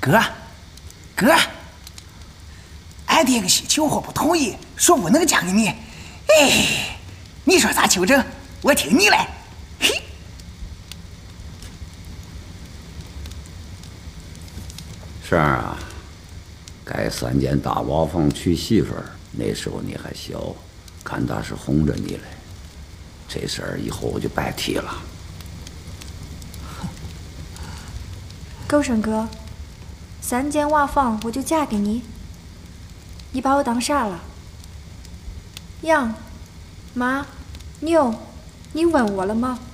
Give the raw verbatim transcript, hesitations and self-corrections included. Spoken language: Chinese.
哥，哥，俺爹个是求婚不同意，说不能嫁给你。哎，你说咋求证？我听你来。嘿， 婶儿啊，该三间大瓦房娶媳妇儿，那时候你还小，看他是哄着你嘞。这事儿以后我就白提了。 狗生哥，三间瓦房我就嫁给你，你把我当啥了？羊、马、牛，你问我了吗？